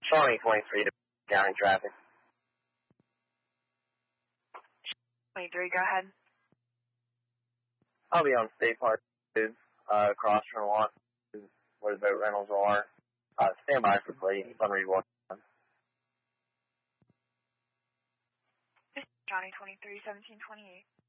Shawnee 23 to county traffic. 23, go ahead. I'll be on State Park 2, across from Lot, where the boat rentals are. Stand by for please. I'm ready to Johnny 23, 1728.